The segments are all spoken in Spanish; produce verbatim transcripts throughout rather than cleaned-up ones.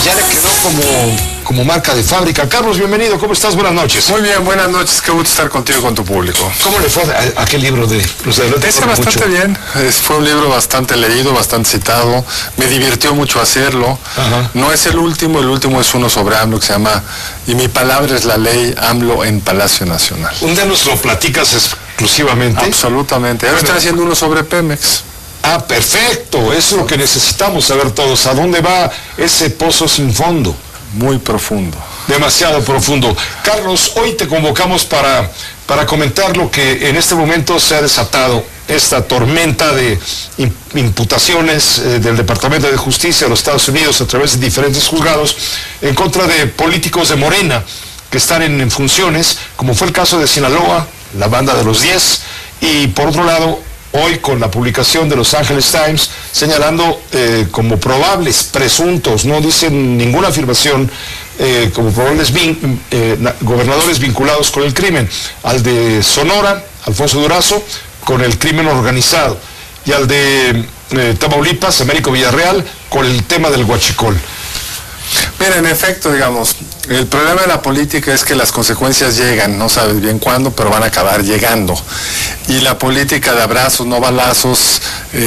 ya le quedó como, como marca de fábrica. Carlos, bienvenido, ¿cómo estás? Buenas noches. Muy bien, buenas noches, qué gusto estar contigo y con tu público. ¿Cómo le fue a, a aquel libro de los de Ese bastante mucho? bien, es, fue un libro bastante leído, bastante citado, me divirtió mucho hacerlo. Ajá. No es el último, el último es uno sobre AMLO que se llama Y mi palabra es la ley, AMLO en Palacio Nacional. ¿Un día nos lo platicas exclusivamente? Absolutamente, ahora bueno. estoy haciendo uno sobre Pemex. Ah, perfecto, eso es lo que necesitamos saber todos. ¿A dónde va ese pozo sin fondo? Muy profundo. Demasiado profundo. Carlos, hoy te convocamos para, para comentar lo que en este momento se ha desatado, esta tormenta de imputaciones eh, del Departamento de Justicia de los Estados Unidos a través de diferentes juzgados en contra de políticos de Morena que están en, en funciones, como fue el caso de Sinaloa, la banda de los diez, y por otro lado, hoy con la publicación de Los Angeles Times señalando eh, como probables, presuntos, no dicen ninguna afirmación, eh, como probables vin, eh, gobernadores vinculados con el crimen, al de Sonora, Alfonso Durazo, con el crimen organizado, y al de eh, Tamaulipas, Américo Villarreal, con el tema del huachicol. Mira, en efecto, digamos, el problema de la política es que las consecuencias llegan, no sabes bien cuándo, pero van a acabar llegando. Y la política de abrazos, no balazos,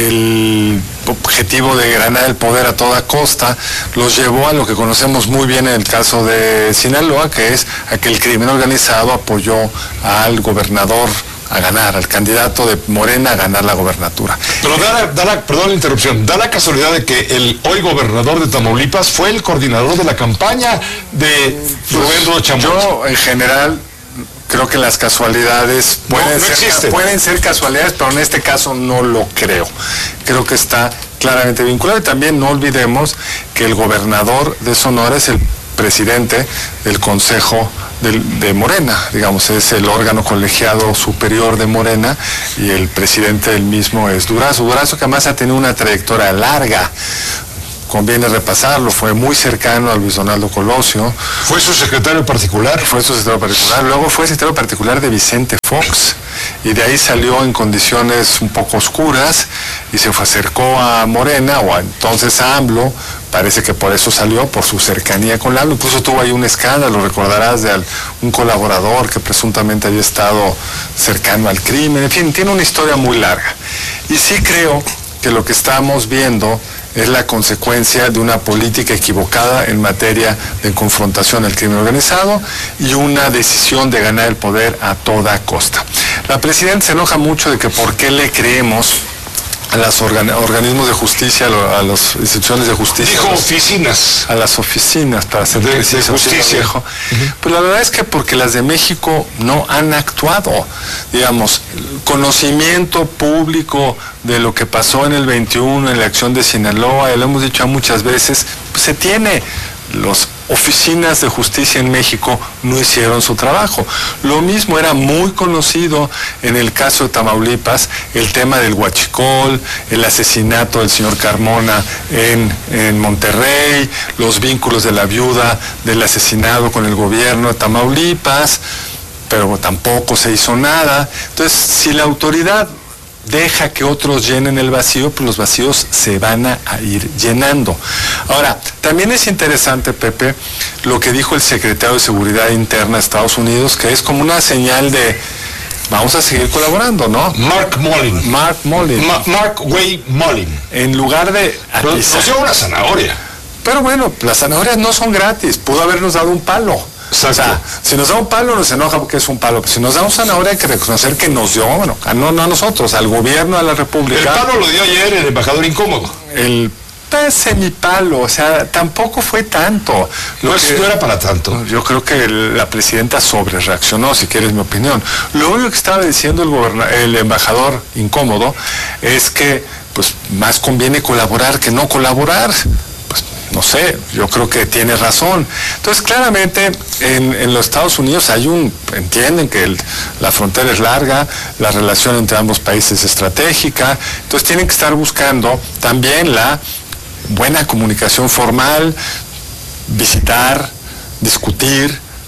el objetivo de ganar el poder a toda costa, los llevó a lo que conocemos muy bien en el caso de Sinaloa, que es a que el crimen organizado apoyó al gobernador a ganar, al candidato de Morena a ganar la gobernatura. Pero da la, da la, perdón la interrupción, da la casualidad de que el hoy gobernador de Tamaulipas fue el coordinador de la campaña de Rubén Rochamoy. Yo, en general, creo que las casualidades pueden, no, no ser, pueden ser casualidades, pero en este caso no lo creo. Creo que está claramente vinculado. Y también no olvidemos que el gobernador de Sonora es el presidente del Consejo de, de Morena, digamos, es el órgano colegiado superior de Morena, y el presidente del mismo es Durazo. Durazo, que además ha tenido una trayectoria larga, conviene repasarlo, fue muy cercano a Luis Donaldo Colosio. ¿Fue su secretario particular? Fue su secretario particular, luego fue secretario particular de Vicente Fox, y de ahí salió en condiciones un poco oscuras, y se fue, acercó a Morena, o a, entonces a AMLO, parece que por eso salió, por su cercanía con AMLO. Incluso tuvo ahí un escándalo, recordarás, de al, un colaborador que presuntamente había estado cercano al crimen, en fin, tiene una historia muy larga. Y sí creo que lo que estamos viendo es la consecuencia de una política equivocada en materia de confrontación al crimen organizado y una decisión de ganar el poder a toda costa. La presidenta se enoja mucho de que por qué le creemos a los organ organismos de justicia, a las instituciones de justicia. Dijo a los, oficinas. A las oficinas, para ser de, preciso, de justicia. Viejo. Uh-huh. Pues la verdad es que porque las de México no han actuado. Digamos, conocimiento público de lo que pasó en el veintiuno, en la acción de Sinaloa, y lo hemos dicho muchas veces, pues se tiene. Los oficinas de justicia en México no hicieron su trabajo. Lo mismo era muy conocido en el caso de Tamaulipas, el tema del huachicol, el asesinato del señor Carmona en, en Monterrey, los vínculos de la viuda del asesinado con el gobierno de Tamaulipas, pero tampoco se hizo nada. Entonces, si la autoridad deja que otros llenen el vacío, pues los vacíos se van a, a ir llenando. Ahora, también es interesante, Pepe, lo que dijo el secretario de Seguridad Interna de Estados Unidos, que es como una señal de vamos a seguir colaborando, ¿no? Mark Mullin. Mark Mullin. Ma Mark Way Mullin. En lugar de atizar. Nos dio una zanahoria. Pero bueno, las zanahorias no son gratis, pudo habernos dado un palo. Exacto. O sea, si nos da un palo nos enoja porque es un palo, si nos da una zanahoria hay que reconocer que nos dio, bueno, no, no a nosotros, al gobierno de la República. El palo lo dio ayer el embajador incómodo. El semipalo, o sea, tampoco fue tanto. Lo pues que, no era para tanto. Yo creo que el, la presidenta sobre reaccionó, si quieres mi opinión. Lo único que estaba diciendo el, el embajador incómodo es que pues más conviene colaborar que no colaborar. Pues no sé, yo creo que tiene razón. Entonces, claramente, en, en los Estados Unidos hay un, entienden que el, la frontera es larga, la relación entre ambos países es estratégica, entonces tienen que estar buscando también la buena comunicación formal, visitar, discutir,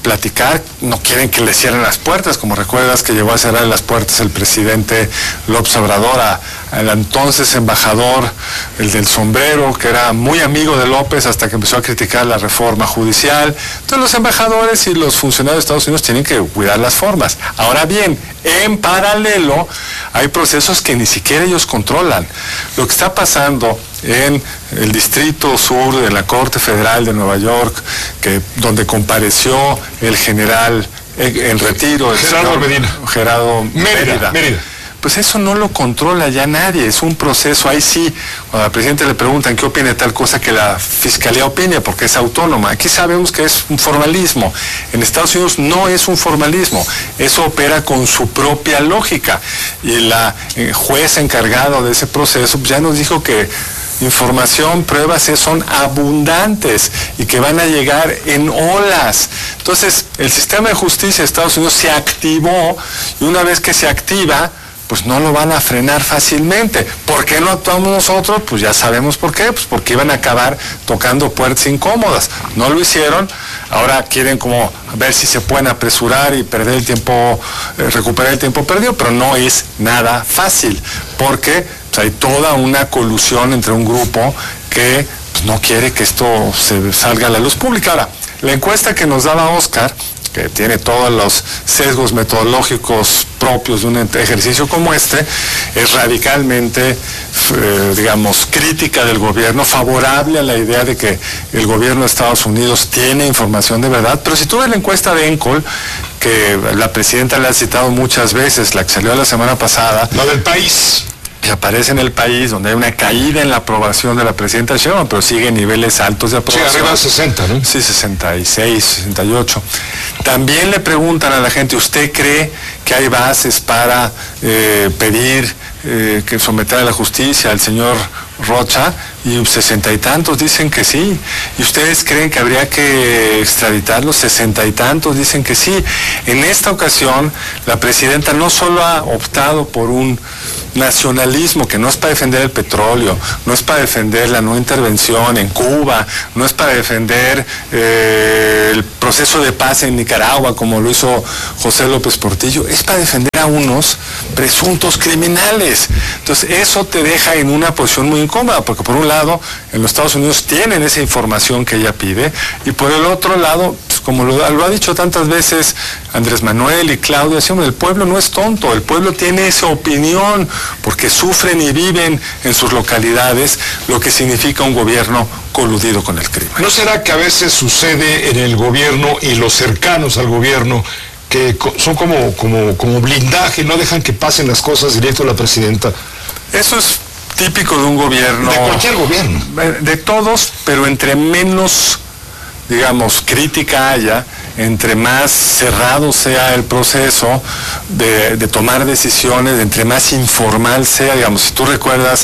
platicar, no quieren que le cierren las puertas, como recuerdas que llegó a cerrar las puertas el presidente López Obrador al entonces embajador, el del sombrero, que era muy amigo de López hasta que empezó a criticar la reforma judicial. Entonces los embajadores y los funcionarios de Estados Unidos tienen que cuidar las formas. Ahora bien, en paralelo hay procesos que ni siquiera ellos controlan. Lo que está pasando en el Distrito Sur de la Corte Federal de Nueva York, que, donde compareció el general en retiro, el Gerardo Medina. Gerardo Mérida, Mérida. Mérida. Pues eso no lo controla ya nadie, es un proceso. Ahí sí, cuando al presidente le preguntan qué opina de tal cosa, que la fiscalía opine porque es autónoma. Aquí sabemos que es un formalismo. En Estados Unidos no es un formalismo, eso opera con su propia lógica. Y la eh, jueza encargada de ese proceso ya nos dijo que información, pruebas son abundantes y que van a llegar en olas. Entonces, el sistema de justicia de Estados Unidos se activó, y una vez que se activa, pues no lo van a frenar fácilmente. ¿Por qué no actuamos nosotros? Pues ya sabemos por qué, pues porque iban a acabar tocando puertas incómodas. No lo hicieron, ahora quieren como ver si se pueden apresurar y perder el tiempo, eh, recuperar el tiempo perdido, pero no es nada fácil, porque pues, hay toda una colusión entre un grupo que pues, no quiere que esto se salga a la luz pública. Ahora, la encuesta que nos daba Oscar, que tiene todos los sesgos metodológicos propios de un ejercicio como este, es radicalmente, eh, digamos, crítica del gobierno, favorable a la idea de que el gobierno de Estados Unidos tiene información de verdad. Pero si tú ves la encuesta de Encol, que la presidenta le ha citado muchas veces, la que salió la semana pasada, la del País, que aparece en El País, donde hay una caída en la aprobación de la presidenta Sheinbaum, pero sigue en niveles altos de aprobación. Sí, arriba de sesenta, ¿no? Sí, sesenta y seis, sesenta y ocho. También le preguntan a la gente, ¿usted cree que hay bases para eh, pedir eh, que someter a la justicia al señor Rocha? Y sesenta y tantos dicen que sí. ¿Y ustedes creen que habría que extraditarlos? Sesenta y tantos dicen que sí. En esta ocasión, la presidenta no solo ha optado por un nacionalismo que no es para defender el petróleo, no es para defender la no intervención en Cuba, no es para defender eh, el proceso de paz en Nicaragua como lo hizo José López Portillo, es para defender a unos presuntos criminales. Entonces eso te deja en una posición muy incómoda, porque por un lado en los Estados Unidos tienen esa información que ella pide, y por el otro lado, pues, como lo, lo ha dicho tantas veces Andrés Manuel y Claudia, decimos, el pueblo no es tonto, el pueblo tiene esa opinión, porque sufren y viven en sus localidades lo que significa un gobierno coludido con el crimen. ¿No será que a veces sucede en el gobierno y los cercanos al gobierno que son como, como, como blindaje, no dejan que pasen las cosas directo a la presidenta? Eso es típico de un gobierno. De cualquier gobierno. De todos, pero entre menos, digamos, crítica haya, entre más cerrado sea el proceso de, de tomar decisiones, entre más informal sea, digamos, si tú recuerdas,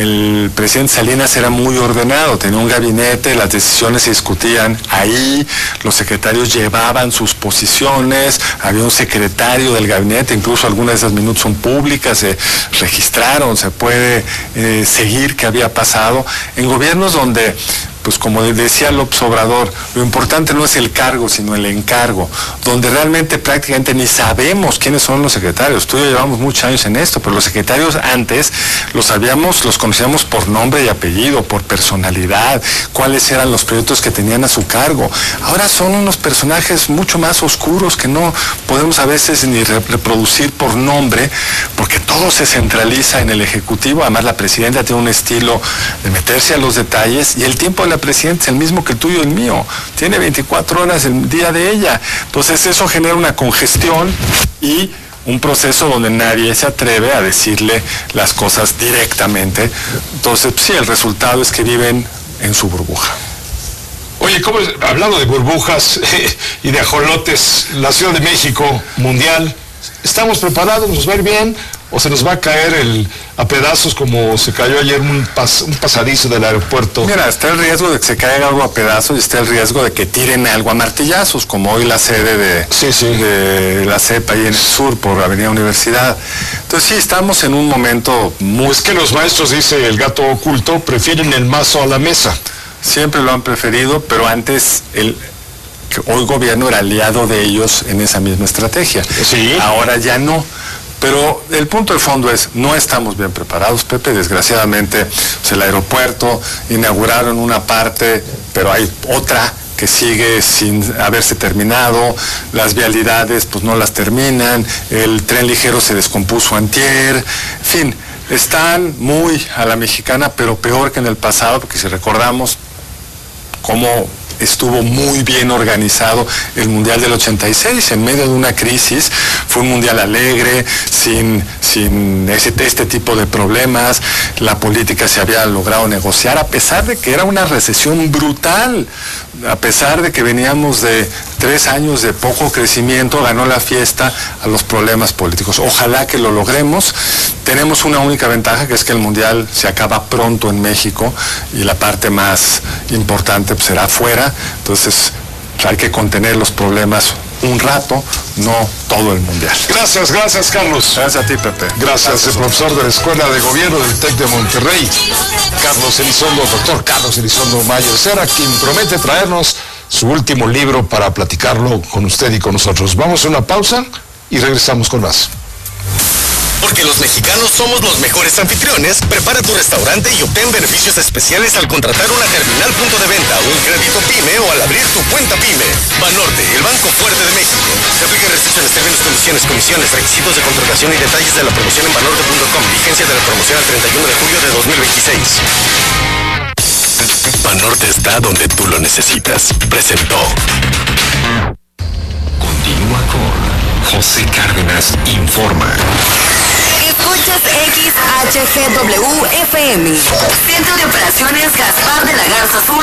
el presidente Salinas era muy ordenado, tenía un gabinete, las decisiones se discutían ahí, los secretarios llevaban sus posiciones, había un secretario del gabinete, incluso algunas de esas minutos son públicas, se registraron, se puede eh, seguir qué había pasado. En gobiernos donde, pues como decía López Obrador, lo importante no es el cargo, sino el encargo, donde realmente prácticamente ni sabemos quiénes son los secretarios. Tú y yo llevamos muchos años en esto, pero los secretarios antes los sabíamos, los conocíamos por nombre y apellido, por personalidad, cuáles eran los proyectos que tenían a su cargo. Ahora son unos personajes mucho más oscuros que no podemos a veces ni re- reproducir por nombre, porque todo se centraliza en el Ejecutivo. Además, la presidenta tiene un estilo de meterse a los detalles, y el tiempo de la presidenta es el mismo que el tuyo y el mío. Tiene veinticuatro horas el día de ella. Entonces eso genera una congestión y un proceso donde nadie se atreve a decirle las cosas directamente. Entonces, sí, el resultado es que viven en su burbuja. Oye, ¿cómo es? Hablando de burbujas y de ajolotes, la Ciudad de México, mundial, ¿estamos preparados? ¿Nos va a ir bien? ¿O se nos va a caer el, a pedazos como se cayó ayer un, pas, un pasadizo del aeropuerto? Mira, está el riesgo de que se caiga algo a pedazos, y está el riesgo de que tiren algo a martillazos, como hoy la sede de, sí, sí. de la C E P ahí en el sur, por Avenida Universidad. Entonces sí, estamos en un momento muy... Es que los maestros, dice el gato oculto, prefieren el mazo a la mesa. Siempre lo han preferido, pero antes el... que hoy gobierno era aliado de ellos en esa misma estrategia. Sí. Ahora ya no. Pero el punto de fondo es, no estamos bien preparados, Pepe. Desgraciadamente, pues el aeropuerto inauguraron una parte, pero hay otra que sigue sin haberse terminado, las vialidades pues no las terminan, el tren ligero se descompuso antier, en fin, están muy a la mexicana, pero peor que en el pasado, porque si recordamos cómo estuvo muy bien organizado el Mundial del ochenta y seis, en medio de una crisis, fue un Mundial alegre, sin, sin ese, este tipo de problemas, la política se había logrado negociar, a pesar de que era una recesión brutal, a pesar de que veníamos de tres años de poco crecimiento, ganó la fiesta a los problemas políticos. Ojalá que lo logremos. Tenemos una única ventaja, que es que el Mundial se acaba pronto en México y la parte más importante pues, será afuera. Entonces hay que contener los problemas un rato, no todo el Mundial. Gracias, gracias, Carlos. Gracias a ti, Pepe. Gracias, gracias el profesor de la Escuela de Gobierno del TEC de Monterrey, Carlos Elizondo, doctor Carlos Elizondo Mayer Cera, quien promete traernos su último libro para platicarlo con usted y con nosotros. Vamos a una pausa y regresamos con más. Porque los mexicanos somos los mejores anfitriones, prepara tu restaurante y obtén beneficios especiales al contratar una terminal punto de venta, un crédito PYME o al abrir tu cuenta PYME. Banorte, el banco fuerte de México. Se aplican restricciones, términos, condiciones, comisiones, requisitos de contratación y detalles de la promoción en banorte punto com. Vigencia de la promoción al treinta y uno de julio de dos mil veintiséis. Banorte está donde tú lo necesitas. Presentó. Continúa con José Cárdenas Informa. Escuchas X H G W F M. Centro de Operaciones Gaspar de la Garza Azul.